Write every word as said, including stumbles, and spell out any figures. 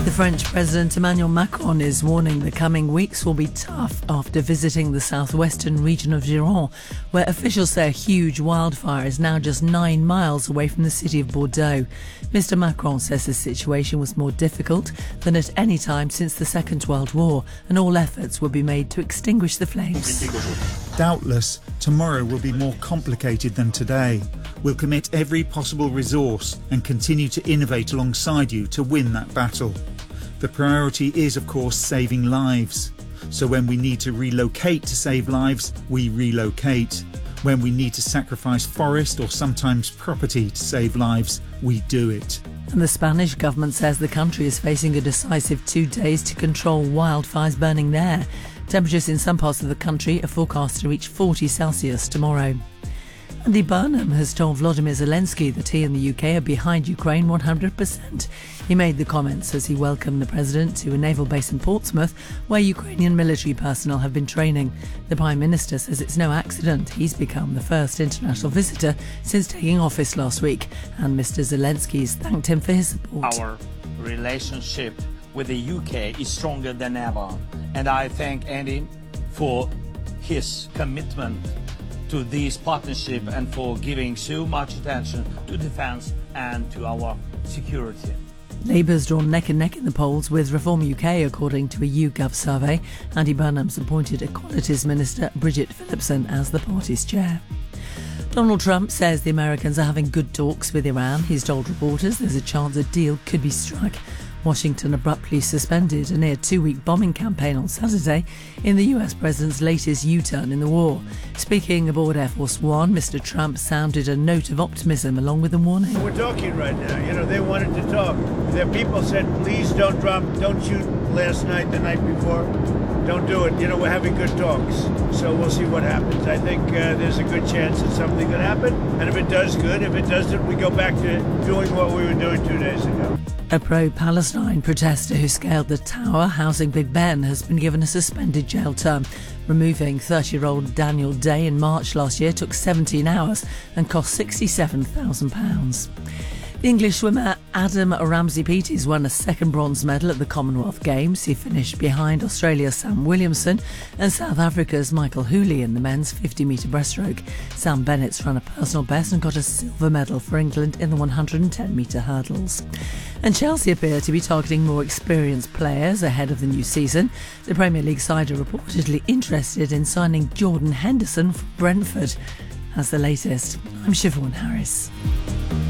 The French President Emmanuel Macron is warning the coming weeks will be tough after visiting the southwestern region of Gironde, where officials say a huge wildfire is now just nine miles away from the city of Bordeaux. Mister Macron says the situation was more difficult than at any time since the Second World War, and all efforts will be made to extinguish the flames. Doubtless, tomorrow will be more complicated than today. We'll commit every possible resource and continue to innovate alongside you to win that battle. The priority is, of course, saving lives. So when we need to relocate to save lives, we relocate. When we need to sacrifice forest or sometimes property to save lives, we do it. And the Spanish government says the country is facing a decisive two days to control wildfires burning there. Temperatures in some parts of the country are forecast to reach forty Celsius tomorrow. Andy Burnham has told Volodymyr Zelensky that he and the U K are behind Ukraine one hundred percent. He made the comments as he welcomed the president to a naval base in Portsmouth, where Ukrainian military personnel have been training. The Prime Minister says it's no accident he's become the first international visitor since taking office last week, and Mister Zelensky's thanked him for his support. Our relationship with the U K is stronger than ever, and I thank Andy for his commitment to this partnership and for giving so much attention to defence and to our security. Labour's drawn neck and neck in the polls with Reform U K, according to a YouGov survey. Andy Burnham's appointed Equalities Minister Bridget Phillipson as the party's chair. Donald Trump says the Americans are having good talks with Iran. He's told reporters there's a chance a deal could be struck. Washington abruptly suspended a near two-week bombing campaign on Saturday in the U S president's latest U-turn in the war. Speaking aboard Air Force One, Mister Trump sounded a note of optimism along with a warning. We're talking right now. You know, they wanted to talk. Their people said, please don't drop, don't shoot last night, the night before. Don't do it. You know, we're having good talks. So we'll see what happens. I think uh, there's a good chance that something could happen. And if it does, good. If it doesn't, we go back to doing what we were doing two days ago. A pro-Palestine protester who scaled the tower housing Big Ben has been given a suspended jail term. Removing thirty-year-old Daniel Day in March last year took seventeen hours and cost sixty-seven thousand pounds. The English swimmer Adam Ramsey-Peters won a second bronze medal at the Commonwealth Games. He finished behind Australia's Sam Williamson and South Africa's Michael Hooley in the men's fifty metre breaststroke. Sam Bennett's run a personal best and got a silver medal for England in the one hundred ten metre hurdles. And Chelsea appear to be targeting more experienced players ahead of the new season. The Premier League side are reportedly interested in signing Jordan Henderson for Brentford. That's the latest. I'm Siobhan Harris.